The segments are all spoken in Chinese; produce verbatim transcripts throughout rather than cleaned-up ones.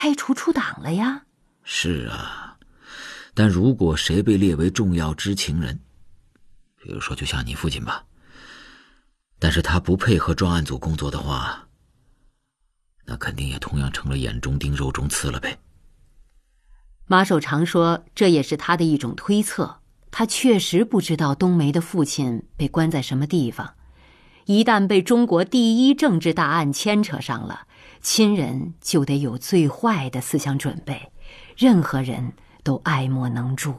开除出党了呀。 是啊，但如果谁被列为重要知情人，比如说就像你父亲吧，但是他不配合专案组工作的话，那肯定也同样成了眼中钉肉中刺了呗。 马守常说，这也是他的一种推测，他确实不知道冬梅的父亲被关在什么地方，一旦被中国第一政治大案牵扯上了，亲人就得有最坏的思想准备，任何人都爱莫能助。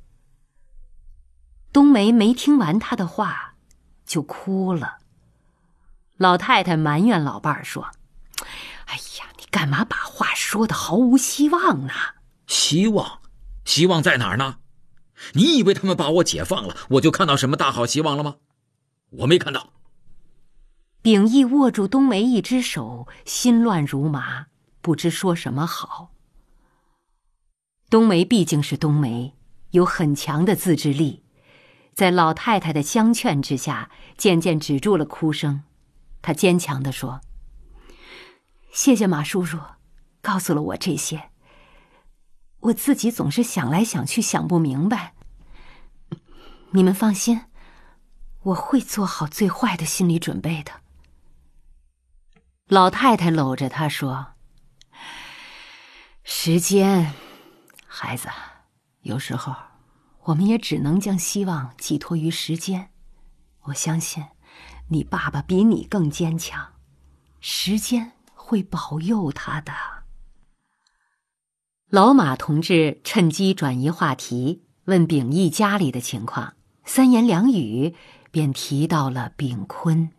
冬梅没听完他的话就哭了。老太太埋怨老伴儿说，哎呀，你干嘛把话说得毫无希望呢？ 希望？希望在哪儿呢？你以为他们把我解放了，我就看到什么大好希望了吗？我没看到。 秉义握住冬梅一只手，心乱如麻，不知说什么好。冬梅毕竟是冬梅，有很强的自制力，在老太太的相劝之下，渐渐止住了哭声。她坚强地说，谢谢马叔叔告诉了我这些，我自己总是想来想去想不明白。你们放心，我会做好最坏的心理准备的。老太太搂着他说，时间，孩子，有时候我们也只能将希望寄托于时间。我相信你爸爸比你更坚强，时间会保佑他的。老马同志趁机转移话题，问秉义家里的情况，三言两语便提到了秉坤。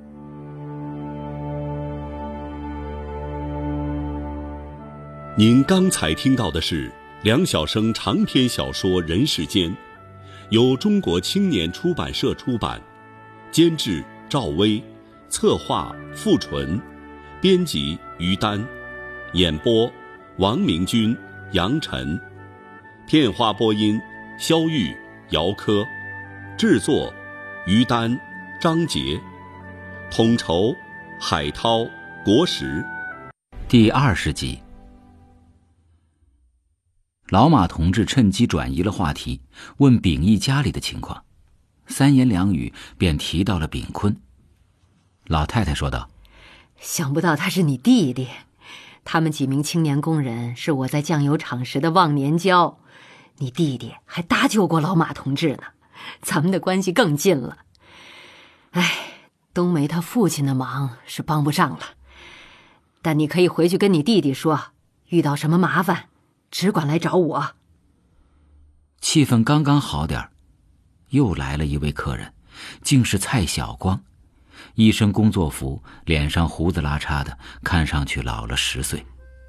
您刚才听到的是梁晓声长篇小说《人世间》，由中国青年出版社出版，监制赵薇，策划付纯，编辑于丹，演播王明军、杨晨，片花播音肖玉、姚科，制作于丹、张杰，统筹海涛、国石。 第二十集。老马同志趁机转移了话题，问秉义家里的情况，三言两语便提到了秉坤。老太太说道， 想不到他是你弟弟，他们几名青年工人是我在酱油厂时的忘年交，你弟弟还搭救过老马同志呢，咱们的关系更近了。哎，冬梅他父亲的忙是帮不上了，但你可以回去跟你弟弟说，遇到什么麻烦只管来找我。 气氛刚刚好点，又来了一位客人，竟是蔡晓光，一身工作服，脸上胡子拉碴的，看上去老了十岁。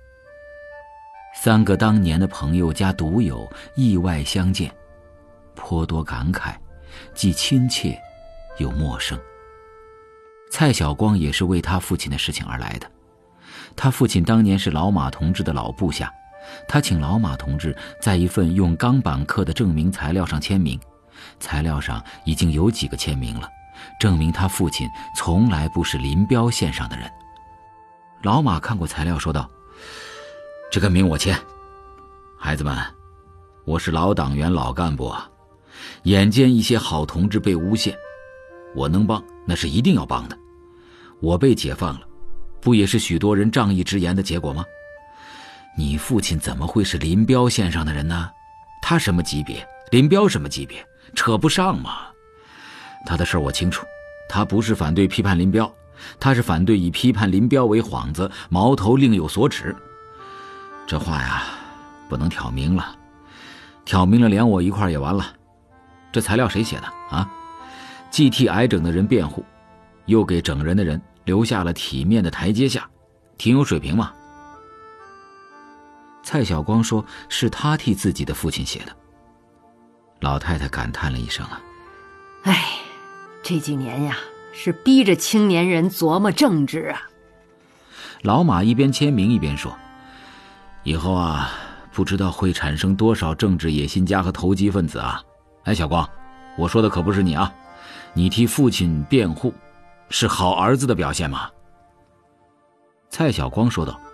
三个当年的朋友加独友意外相见，颇多感慨，既亲切又陌生。蔡晓光也是为他父亲的事情而来的，他父亲当年是老马同志的老部下，他请老马同志在一份用钢板刻的证明材料上签名，材料上已经有几个签名了，证明他父亲从来不是林彪线上的人。老马看过材料说道，这个名我签。孩子们，我是老党员老干部啊，眼见一些好同志被诬陷，我能帮那是一定要帮的。我被解放了，不也是许多人仗义直言的结果吗？你父亲怎么会是林彪线上的人呢？他什么级别，林彪什么级别，扯不上嘛。他的事我清楚，他不是反对批判林彪，他是反对以批判林彪为幌子，矛头另有所指。这话呀不能挑明了，挑明了连我一块也完了。这材料谁写的啊？既替挨整的人辩护，又给整人的人留下了体面的台阶下，挺有水平嘛。蔡晓光说是他替自己的父亲写的。老太太感叹了一声啊， 哎，这几年呀是逼着青年人琢磨政治啊。 老马一边签名一边说，以后啊不知道会产生多少政治野心家和投机分子啊。哎，小光，我说的可不是你啊，你替父亲辩护是好儿子的表现吗？蔡晓光说道，